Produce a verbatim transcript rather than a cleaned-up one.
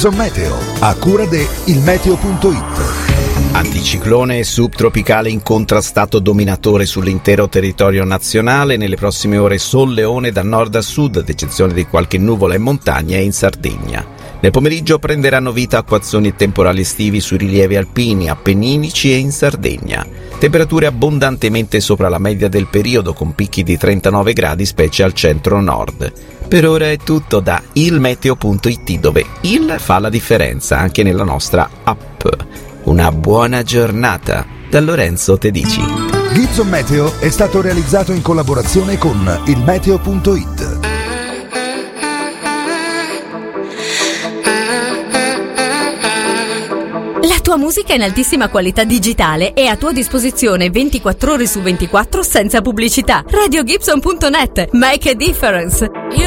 Gibson Meteo, a cura de ilmeteo punto it. Anticiclone subtropicale incontrastato dominatore sull'intero territorio nazionale. Nelle prossime ore solleone da nord a sud, ad eccezione di qualche nuvola in montagna e in Sardegna. Nel pomeriggio prenderanno vita acquazzoni e temporali estivi sui rilievi alpini, appenninici e in Sardegna. Temperature abbondantemente sopra la media del periodo, con picchi di trentanove gradi specie al centro-nord. Per ora è tutto da ilmeteo punto it, dove il fa la differenza anche nella nostra app. Una buona giornata da Lorenzo Tedici. Gibson Meteo è stato realizzato in collaborazione con ilmeteo punto it. La tua musica in altissima qualità digitale è a tua disposizione ventiquattro ore su ventiquattro senza pubblicità. radio gibson punto net. Make a difference.